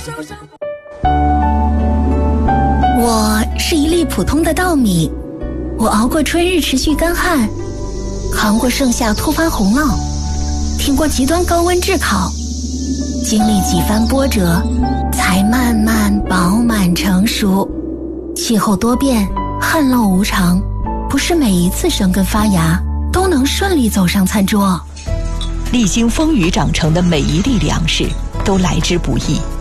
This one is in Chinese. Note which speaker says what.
Speaker 1: 我是一粒普通的稻米，我熬过春日持续干旱，扛过盛夏突发洪涝，挺过极端高温炙烤，经历几番波折，才慢慢饱满成熟。气候多变，旱涝无常，不是每一次生根发芽都能顺利走上餐桌。
Speaker 2: 历经风雨长成的每一粒粮食都来之不易。